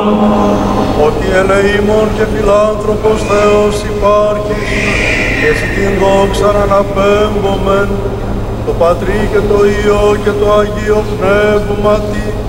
ότι ελεήμων και φιλάνθρωπος Θεός υπάρχεις, και εσύ την δόξα αναπέμπομεν, το Πατρί και το Υιό και το Αγίο Πνεύματι,